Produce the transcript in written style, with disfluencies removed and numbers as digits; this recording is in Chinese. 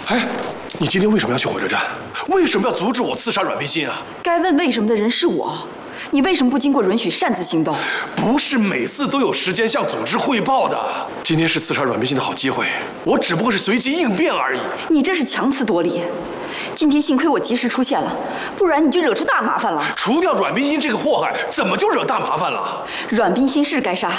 哎，你今天为什么要去火车站？为什么要阻止我刺杀阮冰心啊？ 该问为什么的人是我，你为什么不经过允许擅自行动？ 不是每次都有时间向组织汇报的。今天是刺杀阮冰心的好机会，我只不过是随机应变而已。 你这是强词夺理。今天幸亏我及时出现了，不然你就惹出大麻烦了。 除掉阮冰心这个祸害，怎么就惹大麻烦了？ 阮冰心是该杀，